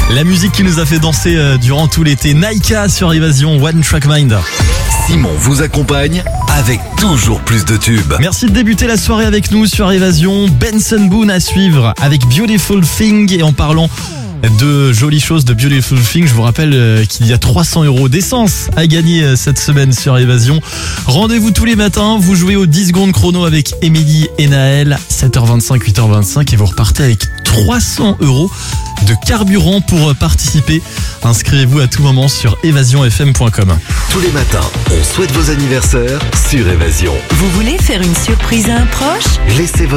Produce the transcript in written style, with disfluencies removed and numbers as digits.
La musique qui nous a fait danser durant tout l'été. Naika sur Évasion, One Track Mind. Simon vous accompagne avec toujours plus de tubes. Merci de débuter la soirée avec nous sur Évasion. Benson Boone à suivre avec Beautiful Thing. Et en parlant de jolies choses de Beautiful Thing, je vous rappelle qu'il y a 300 € d'essence à gagner cette semaine sur Évasion. Rendez-vous tous les matins, vous jouez au 10 secondes chrono avec Émilie et Naël, 7h25, 8h25 et vous repartez avec 300 € de carburant pour participer. Inscrivez-vous à tout moment sur évasionfm.com. Tous les matins, on souhaite vos anniversaires sur Évasion. Vous voulez faire une surprise à un proche ? Laissez votre